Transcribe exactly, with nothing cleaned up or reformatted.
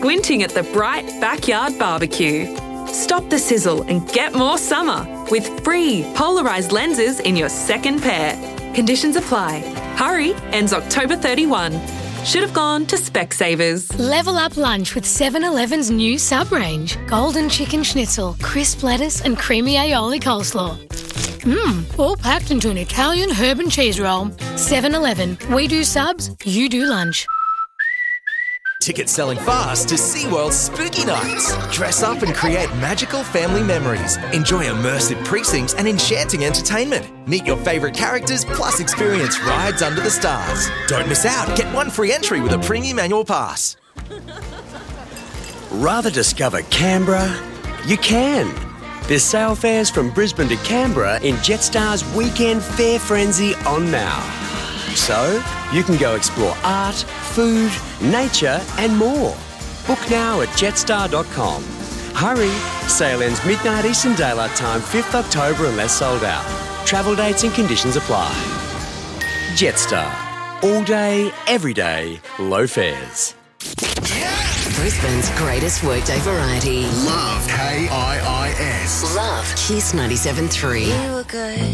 squinting at the bright backyard barbecue. Stop the sizzle and get more summer with free polarised lenses in your second pair. Conditions apply. Hurry, ends October thirty-first. Should have gone to Specsavers. Level up lunch with seven eleven's new sub-range. Golden chicken schnitzel, crisp lettuce and creamy aioli coleslaw. Mmm, all packed into an Italian herb and cheese roll. seven eleven. We do subs, you do lunch. Tickets selling fast to SeaWorld's Spooky Nights. Dress up and create magical family memories. Enjoy immersive precincts and enchanting entertainment. Meet your favourite characters plus experience rides under the stars. Don't miss out. Get one free entry with a premium annual pass. Rather discover Canberra? You can. There's sail fares from Brisbane to Canberra in Jetstar's Weekend Fair Frenzy on now. So, you can go explore art, food, nature and more. Book now at jetstar dot com. Hurry, sale ends midnight Eastern Daylight Time, fifth October unless sold out. Travel dates and conditions apply. Jetstar. All day, every day, low fares. Brisbane's greatest workday variety. Love K I I S. Love Kiss ninety-seven point three. You were good.